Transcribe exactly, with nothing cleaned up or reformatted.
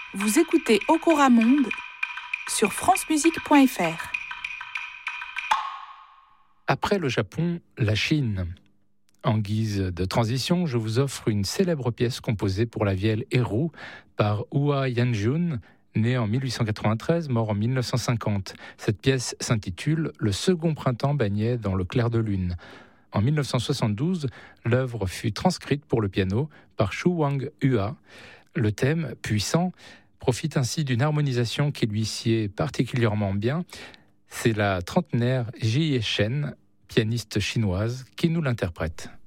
Vous écoutez Okora Monde sur francemusique point f r. Après le Japon, la Chine. En guise de transition, je vous offre une célèbre pièce composée pour la vielle héros par Hua Yanjun, né en mille huit cent quatre-vingt-treize, mort en mille neuf cent cinquante. Cette pièce s'intitule « Le second printemps baignait dans le clair de lune ». En mille neuf cent soixante-douze, l'œuvre fut transcrite pour le piano par Shu Wang-hua. Le thème, puissant, profite ainsi d'une harmonisation qui lui sied particulièrement bien. C'est la trentenaire Jie Shen, pianiste chinoise, qui nous l'interprète.